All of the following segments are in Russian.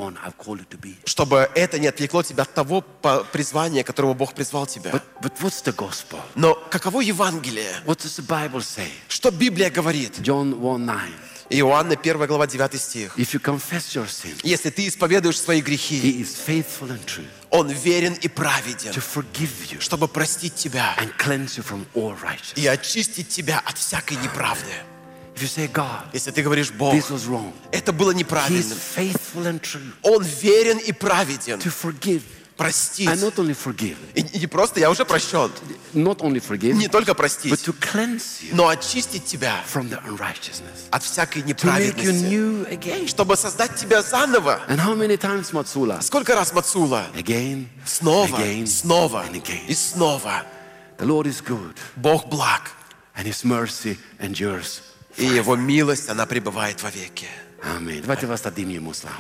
one I've called you to be. чтобы это не отвлекло тебя от того призвания, которого Бог призвал тебя. But what's the gospel? Но каково Евангелие? What does the Bible say? Что Библия говорит? John 1:9. Иоанна 1 глава 9 стих. If you confess your sin, Если ты исповедуешь свои грехи, He is faithful and true Он верен и праведен, to forgive you чтобы простить тебя and cleanse you from all righteousness. и очистить тебя от всякой неправды. If you say, God, Если ты говоришь: Бог, this was wrong, это было He is неправильно, faithful and true Он верен и праведен to forgive. простить. And not only forgive, И не просто я уже прощен, not only forgive, не только but простить, to cleanse you но очистить тебя from the unrighteousness, от всякой to make you неправедности, new again. чтобы создать тебя заново. And how many times, Matsula? Сколько раз, Мацула? Again, Снова, again, снова and again. и снова. The Lord is good, Бог благ, and His mercy endures. и Его милость, она пребывает вовеки. Amen. Давайте воздадим Ему славу.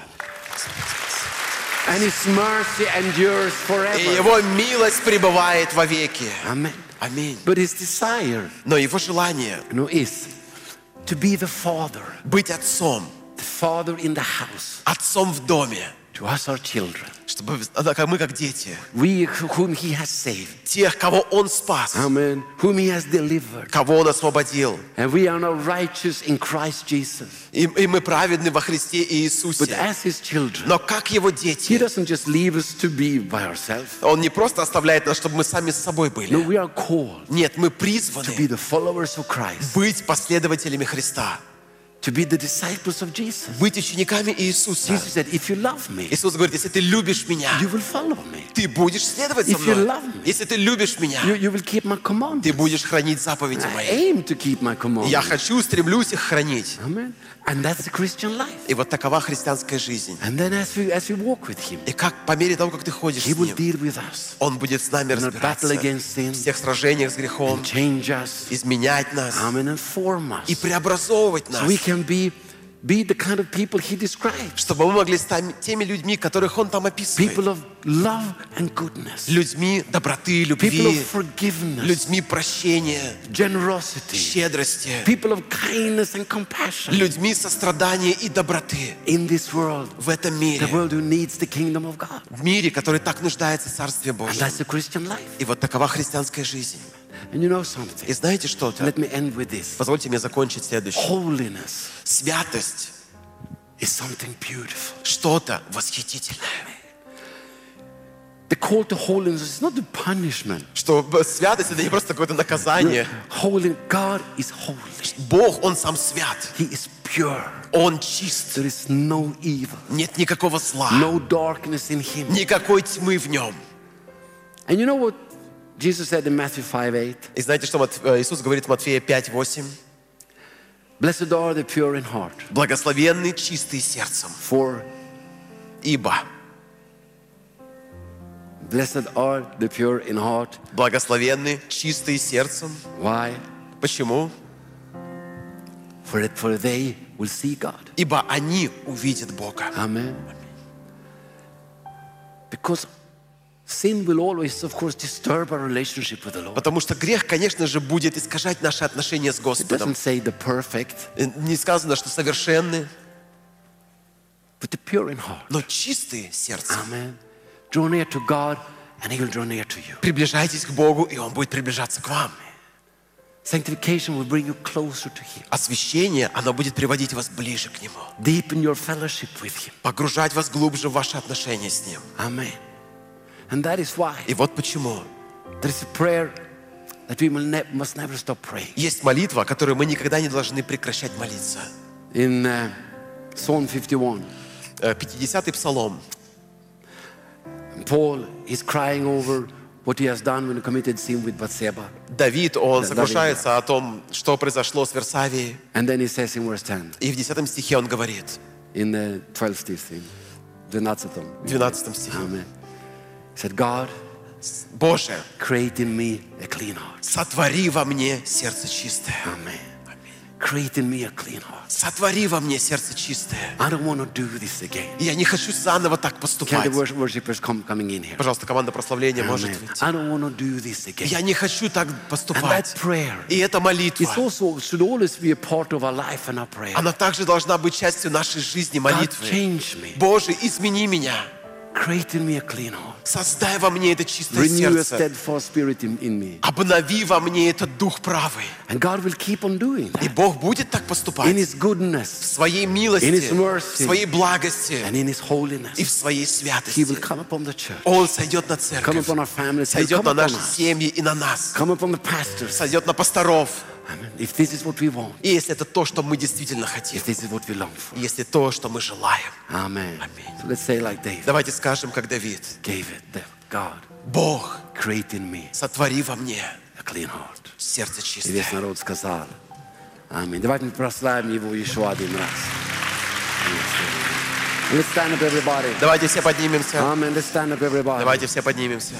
And His mercy endures И forever. Его милость пребывает вовеки. Amen. Аминь. But His desire, Но Его желание is to be the Father, быть отцом, the Father in the house, отцом в доме, to us, our children, чтобы мы как дети, we whom He has saved, тех, кого Он спас, amen, whom He has delivered, кого Он освободил, and we are now righteous in Christ Jesus. и мы праведны во Христе But Иисусе. as His children, Но как Его He дети, doesn't just leave us to be by ourselves. Он не просто оставляет нас, чтобы мы сами с собой No, были. we are called Нет, мы to be призваны the followers of Christ, быть последователями Христа, to be the disciples of Jesus. быть учениками Иисуса. Jesus said, if you love me, Иисус говорит: если ты любишь меня, you will follow me. ты будешь следовать за If you мной. love me, Если ты любишь меня, You will keep my ты commandments. будешь хранить заповеди I мои. aim to keep my Я commandments. хочу, стремлюсь их хранить. Amen. And that's the Christian life. И вот такова христианская жизнь. And then as we walk with Him, И как по мере того, как ты ходишь He с will Ним, deal with us Он будет с нами in our battle разбираться against sin, в всех сражениях с грехом, and change us, изменять нас amen, and form и us. преобразовывать So нас, we can be the kind of people He describes. чтобы мы могли стать теми людьми, которых Он там описывает. People of love and goodness. Людьми доброты, People of любви, forgiveness, людьми прощения, generosity. щедрости, People of kindness and compassion. людьми сострадания и доброты In this world, в этом the мире, world who needs the kingdom of God. в мире, который так нуждается в Царстве And Божьем. that's the Christian life. И вот такова христианская жизнь. And you know something? И знаете что-то? Let me end with this. Позвольте мне закончить следующее. Holiness Святость is something beautiful. – что-то восхитительное. The call to holiness is not the punishment. Что святость – это не просто какое-то наказание. Holy, God is holy. Бог, Он сам свят. He is pure. Он чист. There is no evil, Нет никакого зла. no darkness in Him. Никакой тьмы в Нем. And you know what Jesus said in Matthew 5:8? И знаете, что Иисус говорит в Матфея 5:8? Blessed are the pure in heart, Благословенны чистые сердцем, for ибо blessed are the pure in heart. благословенны чистые сердцем. Why? Почему? For they will see God. Ибо они увидят Бога. Amen. Because sin will always, of course, disturb our relationship with the Lord. Потому что грех, конечно же, будет искажать наши отношения с It Господом. doesn't say the perfect, Не сказано, что совершенны, but the pure in heart. но чистые сердцем. Amen. Draw near to God, and He will draw near to you. Приближайтесь к Богу, и Он будет приближаться к вам. Sanctification will bring you closer to Him. Освящение, оно будет приводить вас ближе к Нему. Deepen your fellowship with Him. Погружать вас глубже в ваши отношения с Ним. Amen. And that is why И вот почему. there is a prayer that we must never stop praying. Есть молитва, которую мы никогда не должны прекращать молиться. In Psalm 51, 50-й Псалом. Paul is crying over what he has done when he committed sin with Bathsheba. Давид, он Да, сокрушается о том, что произошло с Версавией. And then he says in verse 10, И в 10 стихе он говорит, in the 12th thing, 12 в 12 стихе, Amen. He said, God, «Боже, create in me a clean heart. сотвори во мне сердце чистое». Amen. create in me a clean heart. Сотвори во мне сердце чистое. I don't want to do this again. И я не хочу заново так Can поступать. the worshippers coming in here? Пожалуйста, команда прославления может Amen. выйти. I don't want to do this again. Я не хочу так And that поступать. prayer, И эта молитва, it's also should always be a part of our life and our prayer. она также должна быть частью нашей жизни, God, молитвы. change me. Боже, измени меня. Create in me a clean heart. Создай во мне это чистое Renew a сердце. steadfast spirit in me. Обнови во мне этот дух правый. And God will keep on doing И that. Бог будет так In поступать His в goodness своей милости, In His в mercy. своей благости and in His и holiness. в своей He святости. will come upon the church. Он сойдет на Come церковь, upon our families. He'll сойдет come на upon наши us. семьи и на нас, Come upon the pastors. сойдет на пасторов. Amen. If this is what we want, И если это то, что мы действительно хотим, if this is what we long for. если то, что мы желаем, Amen. So let's say like David. давайте скажем, как Давид: David, God, Бог, create in me сотвори во мне a clean heart. сердце И чистое. весь народ сказал. Аминь. Давайте мы прославим Его еще один раз. Let's stand up, everybody. Давайте все поднимемся. Amen. Let's stand up, everybody. Давайте все поднимемся.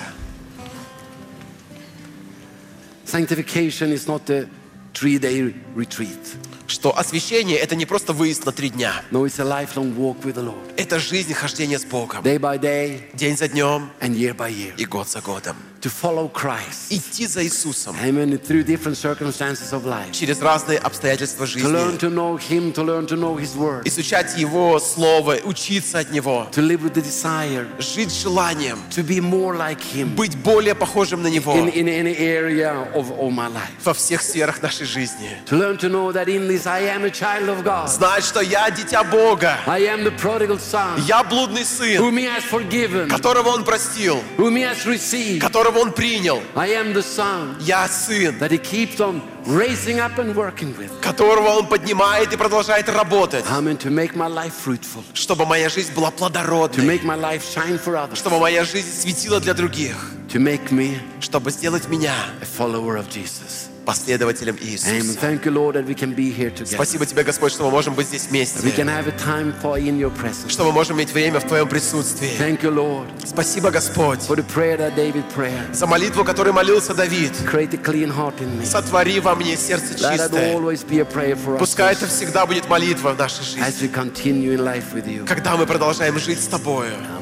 Sanctification is not a 3-day retreat. Что освящение — это не просто выезд на 3 дня. No, it's a lifelong walk with the Lord. Это жизнь хождения с Богом. Day by day День за днем and year by year. и год за годом. To follow Christ. Идти за Иисусом Amen. Through different circumstances of life. через разные обстоятельства To learn жизни. to know Him, to learn to know His Word. Изучать Его Слово, учиться от Него. To live with the desire Жить желанием, to be more like Him быть более похожим на Него in any area of my life. во всех сферах нашей жизни. To learn to know that in this I am a child of God. Знать, что я дитя Бога. I am the prodigal son Я блудный сын, whom He has forgiven, которого Он простил, whom He has received. которого Он принял. I am the son Я сын, that He keeps on raising up and working with. которого Он поднимает и продолжает работать, Amen. To make my life fruitful. чтобы моя жизнь была To плодородной, make my life shine for others. чтобы моя жизнь светила для других, To make me чтобы сделать меня a follower of Jesus. последователем Amen. Иисуса. Thank you, Lord, that we can be here together. Спасибо Тебе, Господь, что мы можем быть здесь That we can вместе, have a time for in your presence. что мы можем иметь время в Твоем присутствии. Thank you, Lord, Спасибо, Господь, for the prayer that David prayed. за молитву, которой молился Давид. Create a clean heart in me. Сотвори во мне сердце Let it чистое. always be a prayer for us Пускай это всегда будет молитва в нашей as жизни, we continue in life with you. когда мы продолжаем жить с Тобою.